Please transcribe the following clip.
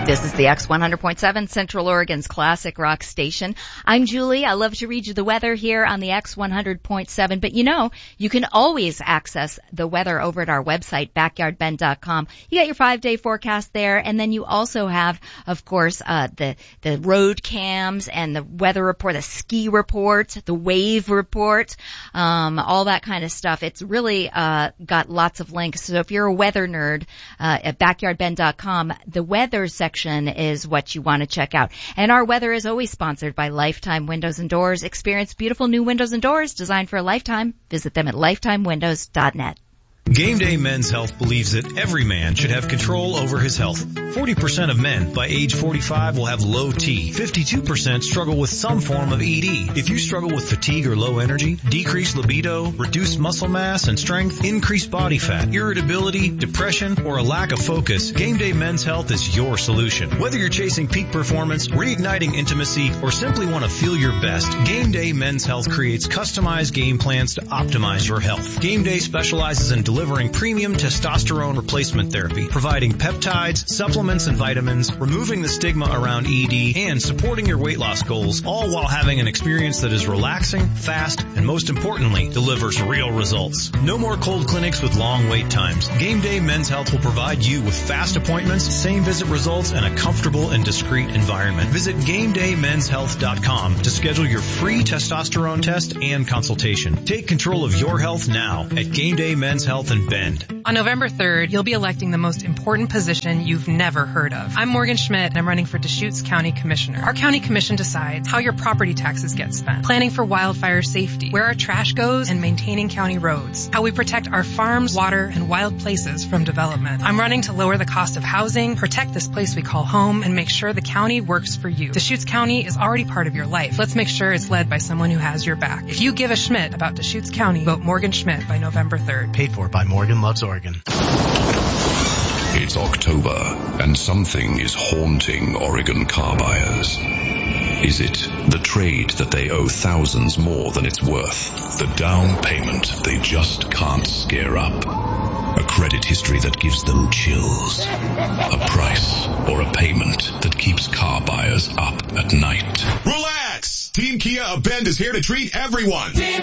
This is the X100.7, Central Oregon's classic rock station. I'm Julie. I love to read you the weather here on the X100.7. But you can always access the weather over at our website, backyardbend.com. You got your 5-day forecast there, and then you also have, of course, the road cams and the weather report, the ski report, the wave report, all that kind of stuff. It's really got lots of links. So if you're a weather nerd, at backyardbend.com, the weather section is what you want to check out. And our weather is always sponsored by Lifetime Windows and Doors. Experience beautiful new windows and doors designed for a lifetime. Visit them at lifetimewindows.net. Game Day Men's Health believes that every man should have control over his health. 40% of men by age 45 will have low T. 52% struggle with some form of ED. If you struggle with fatigue or low energy, decreased libido, reduced muscle mass and strength, increased body fat, irritability, depression, or a lack of focus, Game Day Men's Health is your solution. Whether you're chasing peak performance, reigniting intimacy, or simply want to feel your best, Game Day Men's Health creates customized game plans to optimize your health. Game Day specializes in delivering premium testosterone replacement therapy, providing peptides, supplements, and vitamins, removing the stigma around ED, and supporting your weight loss goals, all while having an experience that is relaxing, fast, and most importantly, delivers real results. No more cold clinics with long wait times. Game Day Men's Health will provide you with fast appointments, same visit results, and a comfortable and discreet environment. Visit GameDayMen'sHealth.com to schedule your free testosterone test and consultation. Take control of your health now at Game Day Men's Health in Bend. On November 3rd, you'll be electing the most important position you've never heard of. I'm Morgan Schmidt, and I'm running for Deschutes County Commissioner. Our county commission decides how your property taxes get spent, planning for wildfire safety, where our trash goes, and maintaining county roads, how we protect our farms, water, and wild places from development. I'm running to lower the cost of housing, protect this place we call home, and make sure the county works for you. Deschutes County is already part of your life. Let's make sure it's led by someone who has your back. If you give a Schmidt about Deschutes County, vote Morgan Schmidt by November 3rd. Paid for by Morgan Loves Oregon. It's October, and something is haunting Oregon car buyers. Is it the trade that they owe thousands more than it's worth? The down payment they just can't scare up? A credit history that gives them chills? A price or a payment that keeps car buyers up at night? Relax! Team Kia of Bend is here to treat everyone.